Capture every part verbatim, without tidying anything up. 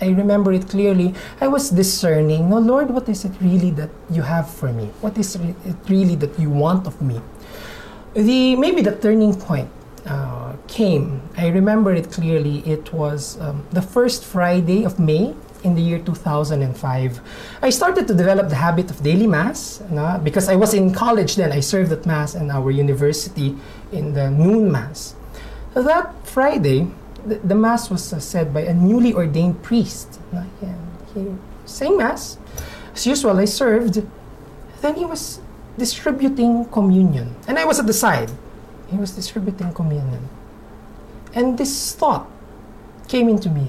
I remember it clearly. I was discerning, no, Lord, what is it really that you have for me? What is it really that you want of me? The maybe the turning point uh, came. I remember it clearly. It was um, the first Friday of May in the year two thousand five. I started to develop the habit of daily mass no? because I was in college then. I served at mass in our university in the noon mass. That Friday, the, the mass was uh, said by a newly ordained priest. No? Yeah, he sang mass. As usual, I served. Then he was distributing communion. And I was at the side. He was distributing communion. And this thought came into me.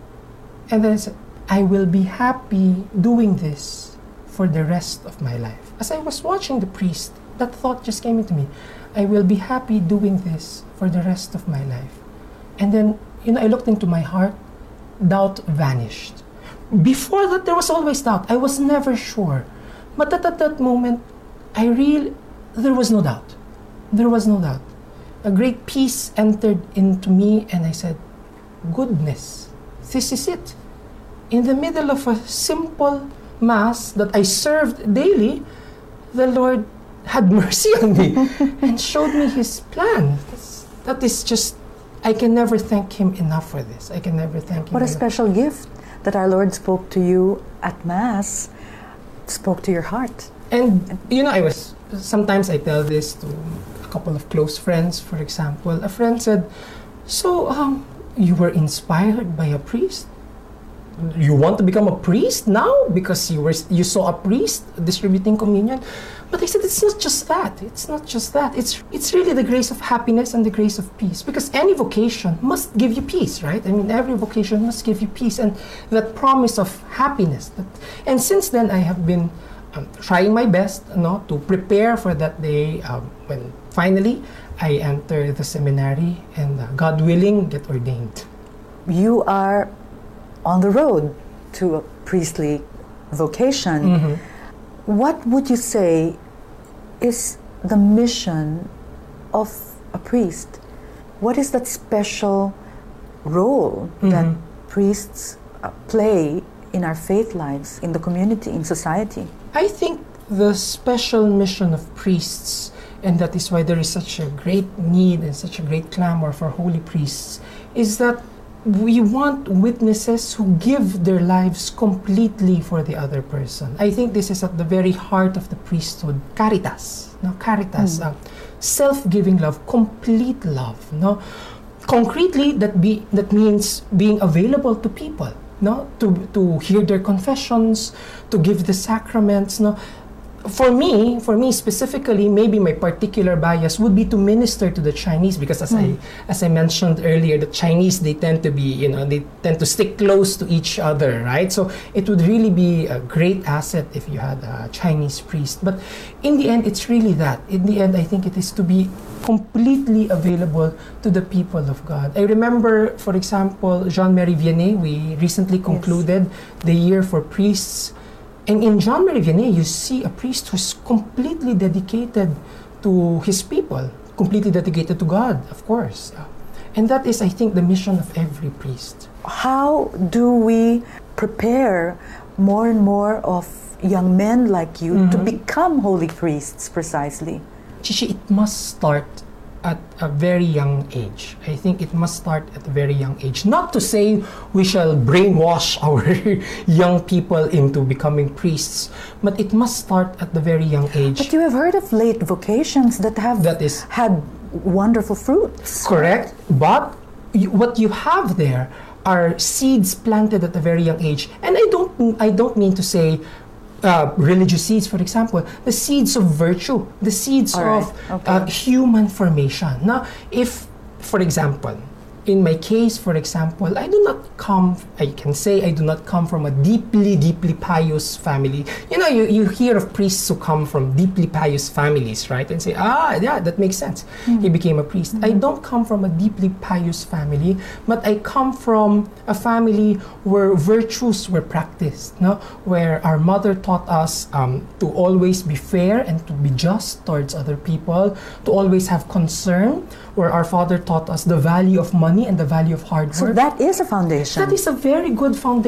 And then I said, I will be happy doing this for the rest of my life. As I was watching the priest, that thought just came into me. I will be happy doing this for the rest of my life. And then, you know, I looked into my heart, doubt vanished. Before that, there was always doubt. I was never sure. But at, at that moment, I real there was no doubt. There was no doubt. A great peace entered into me, and I said, goodness, this is it. In the middle of a simple mass that I served daily, the Lord had mercy on me and showed me His plan. That's, that is just, I can never thank Him enough for this. I can never thank Him What a enough. special gift that our Lord spoke to you at Mass, spoke to your heart. And, you know, I was, sometimes I tell this to a couple of close friends, for example. A friend said, so, um, you were inspired by a priest? You want to become a priest now because you were you saw a priest distributing communion? But I said, it's not just that. It's not just that. It's it's really the grace of happiness and the grace of peace. Because any vocation must give you peace, right? I mean, every vocation must give you peace and that promise of happiness. That, and since then, I have been um, trying my best, no, to prepare for that day um, when finally I enter the seminary and uh, God willing, get ordained. You are on the road to a priestly vocation. Mm-hmm. What would you say is the mission of a priest? What is that special role mm-hmm. that priests uh, play in our faith lives, in the community, in society? I think the special mission of priests, and that is why there is such a great need and such a great clamor for holy priests, is that we want witnesses who give their lives completely for the other person. I think this is at the very heart of the priesthood. Caritas, no? Caritas, mm. uh, self-giving love, complete love, no? Concretely, that be that means being available to people, no? To to hear their confessions, to give the sacraments, no? For me, for me specifically, maybe my particular bias would be to minister to the Chinese because, as mm. I as I mentioned earlier, the Chinese, they tend to be, you know, they tend to stick close to each other, right? So it would really be a great asset if you had a Chinese priest. But in the end, it's really that. In the end, I think it is to be completely available to the people of God. I remember, for example, Jean-Marie Vianney. We recently concluded yes. the year for priests. And in Jean-Marie Vianney, you see a priest who's completely dedicated to his people, completely dedicated to God, of course. And that is, I think, the mission of every priest. How do we prepare more and more of young men like you mm-hmm. to become holy priests precisely? Chichi, it must start at a very young age. I think it must start at a very young age. Not to say we shall brainwash our young people into becoming priests, but it must start at the very young age. But you have heard of late vocations that have that is, had wonderful fruits. Correct. But you, what you have there are seeds planted at a very young age. And I don't, I don't mean to say Uh, religious seeds, for example, the seeds of virtue, the seeds right. of okay. uh, human formation. Now, if, for example, in my case, for example, I do not come, I can say I do not come from a deeply, deeply pious family. You know, you, you hear of priests who come from deeply pious families, right? And say, ah, yeah, that makes sense. Mm-hmm. He became a priest. Mm-hmm. I don't come from a deeply pious family, but I come from a family where virtues were practiced, no? Where our mother taught us um, to always be fair and to be just towards other people, to always have concern, where our father taught us the value of money and the value of hard work. So that is a foundation. That is a very good foundation.